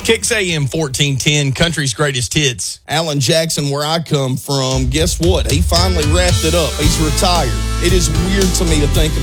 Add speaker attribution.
Speaker 1: Kicks AM 1410, country's greatest hits.
Speaker 2: Alan Jackson, where I come from, guess what? He finally wrapped it up. He's retired. It is weird to me to think